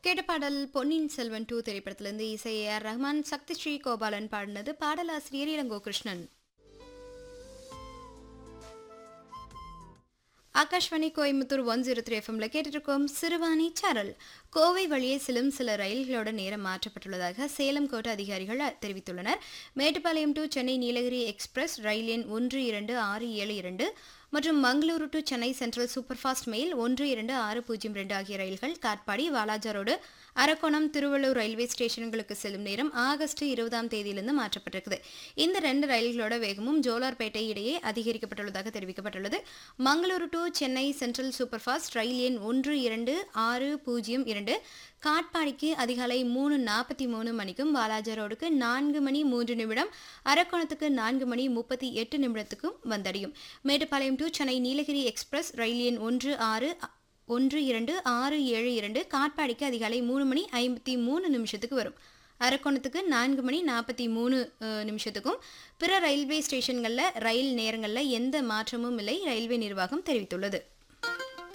கேட்ட பாடல் பொன்னியின் செல்வன் 2 திரைப்படத்திலிருந்து இசை ஏ.ஆர். ரஹ்மான், சக்தி ஸ்ரீ கோபாலன் பாடினது. பாடலாசிரியர் இளங்கோ கிருஷ்ணன். ஆகாஷ்வாணி கோயம்புத்தூர் 103 எஃப்எம்ல கேட்டிருக்கோம் சிறுவாணி சாரல். கோவை வழியே செல்லும் சில ரயில்களோட நேரம் மாற்றப்பட்டுள்ளதாக சேலம் கோட்ட அதிகாரிகள் தெரிவித்துள்ளனர். மேட்டுப்பாளையம் டு சென்னை நீலகிரி எக்ஸ்பிரஸ் ரயில் எண் 12672 மற்றும் Mangaluru to Chennai central superfast mail 12602 ஆகிய ரயில்கள் காட்பாடி, வாலாஜா ரோடு, அரக்கோணம், திருவள்ளூர் ரயில்வே ஸ்டேஷன்களுக்கு செல்லும் நேரம் ஆகஸ்ட் 20ஆம் தேதியிலிருந்து மாற்றப்பட்டிருக்குது. இந்த 2 ரயில்களோட வேகமும் ஜோலார்பேட்டை இடையே அதிகரிக்கப்பட்டுள்ளதாக தெரிவிக்கப்பட்டுள்ளது. Mangaluru to Chennai central superfast ரயில் எண் 12602 காட்பாடிக்கு அதிகாலை 3:43 மணிக்கும், வாலாஜா ரோடுக்கு 4:03, அரக்கோணத்துக்கு 4:38 வந்தடையும். மேட்டுப்பாளையம் டு சென்னை நீலகிரி எக்ஸ்பிரஸ் ரயில் எண் 12672 காட்பாடிக்கு அதிகாலை 3:53 வரும். அரக்கோணத்துக்கு 4:43 பிற ரயில்வே ஸ்டேஷன்களில் ரயில் நேரங்களில் எந்த மாற்றமும் இல்லை, ரயில்வே நிர்வாகம் தெரிவித்துள்ளது.